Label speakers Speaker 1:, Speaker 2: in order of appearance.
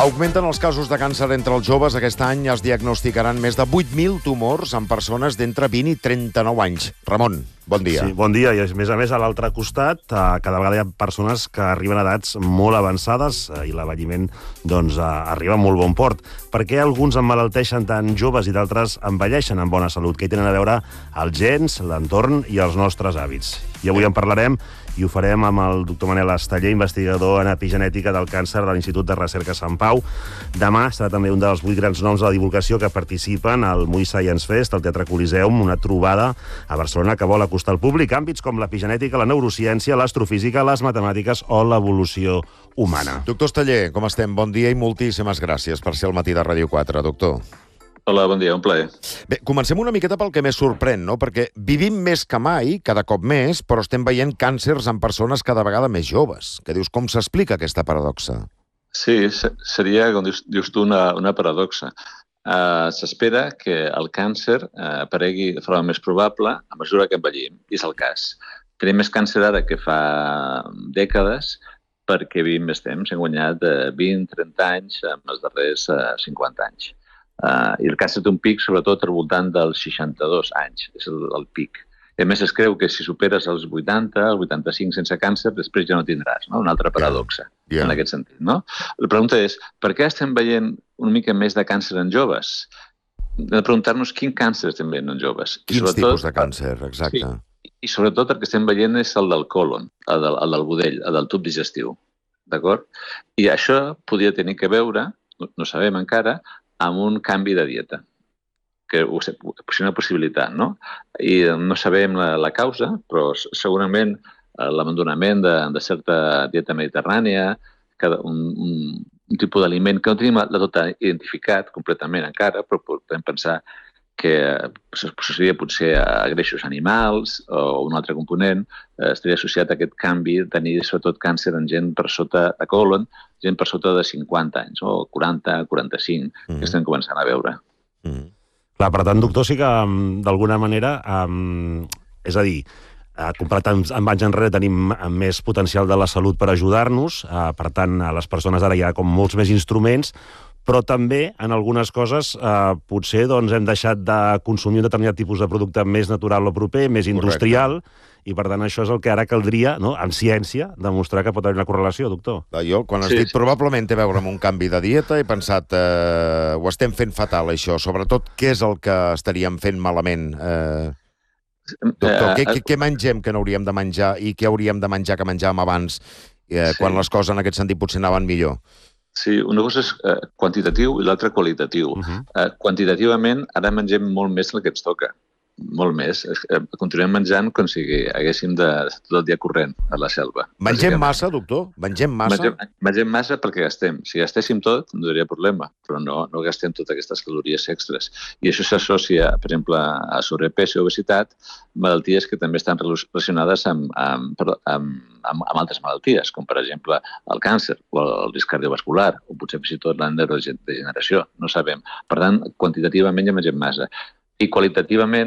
Speaker 1: Augmenten els casos de càncer entre els joves. Aquest any es diagnosticaran més de 8.000 tumors en persones d'entre 20 i 39 anys. Ramon, bon dia.
Speaker 2: Sí, bon dia. I a més, a l'altre costat, cada vegada hi ha persones que arriben a edats molt avançades i l'envelliment arriba a molt bon port. Per què alguns emmalalteixen tan joves i d'altres envelleixen amb bona salut? Què hi tenen a veure els gens, l'entorn i els nostres hàbits? I avui en parlarem i ho farem amb el doctor Manel Esteller, investigador en epigenètica del càncer de l'Institut de Recerca Sant Pau. Demà serà també un dels 8 grans noms de la divulgació que participen al Mui Science Fest, al Teatre Coliseum, una trobada a Barcelona que vol acostar al públic àmbits com l'epigenètica, la neurociència, l'astrofísica, les matemàtiques o l'evolució humana.
Speaker 1: Doctor Esteller, com estem? Bon dia i moltíssimes gràcies per ser al matí de Ràdio 4, doctor.
Speaker 3: Hola, bon dia, un plaer.
Speaker 1: Bé, comencem una miqueta pel que més sorprèn, no? Perquè vivim més que mai, cada cop més, però estem veient càncers en persones cada vegada més joves. Que dius, com s'explica aquesta paradoxa?
Speaker 3: Sí, seria, com dius tu, una paradoxa. S'espera que el càncer aparegui de forma més probable a mesura que envellim, i és el cas. Tenim més càncer ara que fa dècades perquè vivim més temps. Hem guanyat 20-30 anys en els darrers 50 anys. I el càncer té un pic, sobretot, al voltant dels 62 anys. És el pic. A més, es creu que si superes els 80, els 85 sense càncer, després ja no tindràs, no? Una altra paradoxa, en aquest sentit, no? La pregunta és, per què estem veient una mica més de càncer en joves? Hem de preguntar-nos quin càncer estem veient en joves.
Speaker 1: Quins tipus de càncer, exacte.
Speaker 3: Sí, i sobretot el que estem veient és el del còlon, el del budell, el del tub digestiu, d'acord? I això podria tenir que veure, no sabem encara, amb un canvi de dieta, que és una possibilitat, no? I no sabem la causa, però segurament l'abandonament de certa dieta mediterrània, un tipus d'aliment que no tenim de tot identificat completament encara, però podem pensar que seria potser a greixos animals o un altre component, estaria associat a aquest canvi de tenir sobretot càncer en gent per sota de còlon, gent per sota de 50 anys, o 40, 45, que estem començant a veure.
Speaker 2: Clar, per tant, doctor, sí que d'alguna manera, és a dir, comparat amb anys enrere tenim més potencial de la salut per ajudar-nos, per tant, a les persones ara hi ha com molts més instruments, però també, en algunes coses, potser hem deixat de consumir un determinat tipus de producte més natural o proper, més industrial, i per tant això és el que ara caldria, en ciència, demostrar que pot haver una correlació, doctor.
Speaker 1: Jo, quan has dit probablement té a veure amb un canvi de dieta, he pensat, ho estem fent fatal, això. Sobretot, què és el que estaríem fent malament? Doctor, què mengem que no hauríem de menjar i què hauríem de menjar que menjàvem abans, quan les coses en aquest sentit potser anaven millor?
Speaker 3: Sí, una cosa és quantitatiu i l'altra qualitatiu. Quantitativament, ara mengem molt més del que ens toca. Molt més. Continuem menjant com si haguéssim de tot el dia corrent a la selva.
Speaker 1: Mengem massa, doctor? Mengem massa?
Speaker 3: Mengem massa perquè gastem. Si gastéssim tot, no hi hauria problema, però no gastem totes aquestes calories extres. I això s'associa, per exemple, a sobrepès i obesitat, malalties que també estan relacionades amb altres malalties, com per exemple el càncer o el risc cardiovascular, o potser fins i tot la neurodegeneració. No sabem. Per tant, quantitativament ja mengem massa. I qualitativament